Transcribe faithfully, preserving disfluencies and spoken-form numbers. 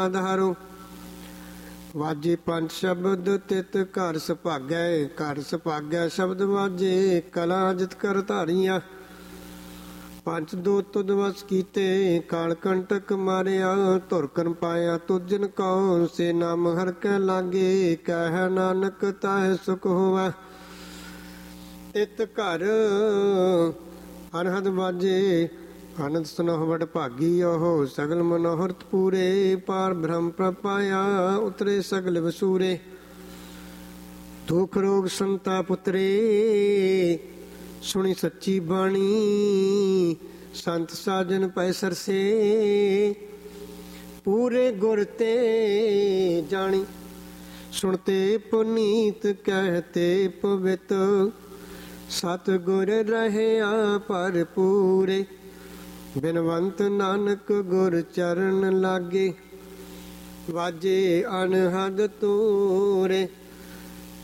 ਆਧਾਰੋ। ਵਾਜੇ ਪੰਜ ਸ਼ਬਦ ਤਿਤ ਘਰ ਸੁਭਾਗੈ, ਘਰ ਸੁਭਾਗੈ ਸ਼ਬਦ ਵਾਜੇ ਕਲਾ ਜਿਤ ਕਰ ਧਾਰੀਆਂ। ਪੰਜ ਦੋ ਤੁਧ ਵਸ ਕੀਤੇ ਕਾਲ ਕੰਟਕ ਮਾਰਿਆ, ਧੁਰ ਕਰਨ ਪਾਇਆ ਤੁਜਨ ਕਉ ਸੇ ਨਾਮ ਹਰ ਕੈ ਲਾਗੇ। ਕਹਿ ਨਾਨਕ ਤਾਹਿ ਸੁਖ ਹੋਵੈ ਤਿਤ ਘਰ ਅਨਹਦ ਵਾਜੇ। ਆਨੰਦ ਸੁਨਹੁ ਵਡ ਭਾਗੀ ਉਹ ਸਗਲ ਮਨੋਹਰਤ ਪੂਰੇ। ਪਾਰ ਬ੍ਰਹਮ ਪ੍ਰਪਾਇਆ ਉਤਰੇ ਸਗਲ ਵਸੂਰੇ। ਦੁਖ ਰੋਗ ਸੰਤਾ ਪੁੱਤਰੇ ਸੁਣੀ ਸੱਚੀ ਬਾਣੀ। ਸੰਤ ਸਾਜਨ ਪੈ ਸਰਸੇ ਪੂਰੇ ਗੁਰ ਤੇ ਜਾਣੀ। ਸੁਣਤੇ ਪੁਨੀਤ ਕਹਿਤੇ ਪਵਿੱਤ ਸਤ ਗੁਰ ਰਹਿਆ ਭਰਪੂਰੇ। ਬਿਨਵੰਤ ਨਾਨਕ ਗੁਰ ਚਰਨ ਲਾਗੇ ਵਾਜੇ ਅਨਹਦ ਤੂਰੇ।